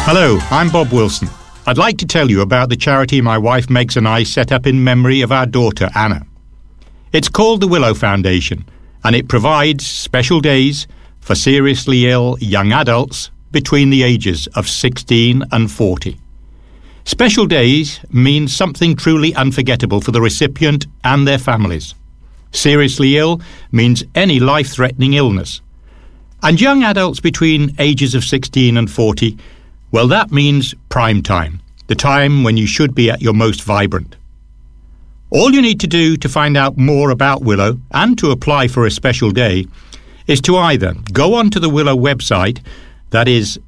Hello, I'm Bob Wilson. I'd like to tell you about the charity my wife Megs and I set up in memory of our daughter Anna. It's called the Willow Foundation, and it provides special days for seriously ill young adults between the ages of 16 and 40. Special days mean something truly unforgettable for the recipient and their families. Seriously ill means any life-threatening illness. And young adults between ages of 16 and 40, well, that means prime time, the time when you should be at your most vibrant. All you need to do to find out more about Willow and to apply for a special day is to either go onto the Willow website, that is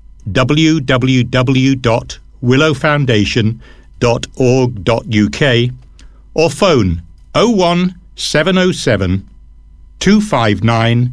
www.willowfoundation.org.uk, or phone 01707 259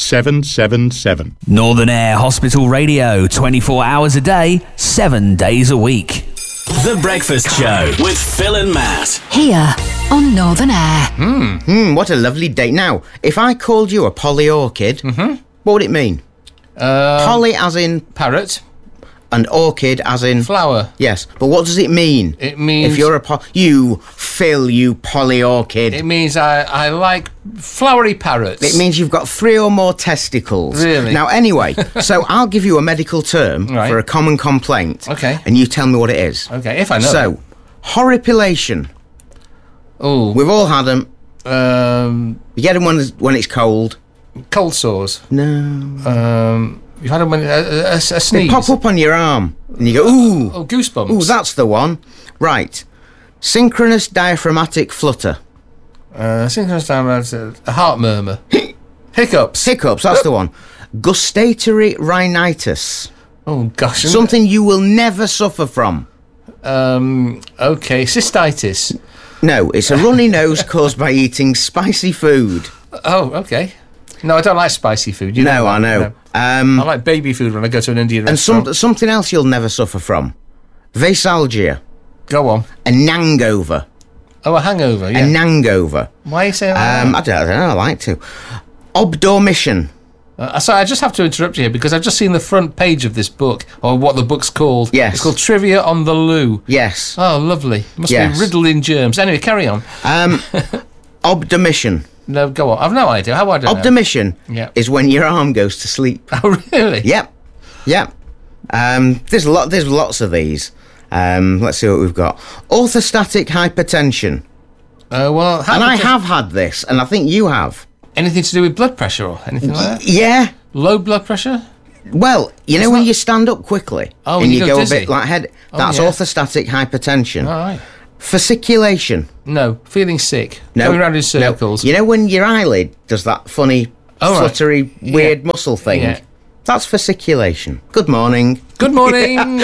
777. Northern Air Hospital Radio, 24 hours a day, 7 days a week. The Breakfast Show with Phil and Matt. Here on Northern Air. What a lovely day. Now, if I called you a polyorchid, what would it mean? Poly as in parrot. And orchid as in flower. Yes, but what does it mean? It means if you're a you Phil, you polyorchid. It means I like flowery parrots. It means you've got 3 or more testicles. Really? Now, anyway, so I'll give you a medical term for a common complaint. Okay. And you tell me what it is. Okay, if I know. So, horripilation. Oh, we've all had them. You get them when it's cold. Cold sores. No. You've had them when a sneeze. They pop up on your arm, and you go, ooh. Oh, goosebumps. Ooh, that's the one. Right. Synchronous diaphragmatic flutter. Synchronous diaphragmatic, a heart murmur. Hiccups. Hiccups, that's the one. Gustatory rhinitis. Oh, gosh. Something you will never suffer from. Okay, cystitis. No, it's a runny nose caused by eating spicy food. Oh, okay. No, I don't like spicy food. I know. I like baby food when I go to an Indian restaurant. And something else you'll never suffer from. Vasalgia. Go on. A nangover. Oh, a hangover, yeah. A nangover. Why are you saying that? I don't know, I like to. Obdormition. Sorry, I just have to interrupt you here because I've just seen the front page of this book, or what the book's called. Yes. It's called Trivia on the Loo. Yes. Oh, lovely. Must be riddled in germs. Anyway, carry on. Obdomission. No, go on. I've no idea. How I don't know. Obdomission is when your arm goes to sleep. Oh, really? Yep. There's lots of these. Let's see what we've got. Orthostatic hypertension. I have had this, and I think you have. Anything to do with blood pressure or anything like that? Yeah. Low blood pressure? Well, you know when you stand up quickly and you go dizzy. a bit lightheaded? That's orthostatic hypertension. All right. Fasciculation. No. Feeling sick. No. Going around in circles. No. You know when your eyelid does that funny, fluttery, weird muscle thing? Yeah. That's fasciculation. Good morning. Good morning.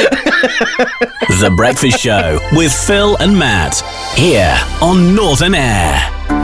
The Breakfast Show with Phil and Matt. Here on Northern Air.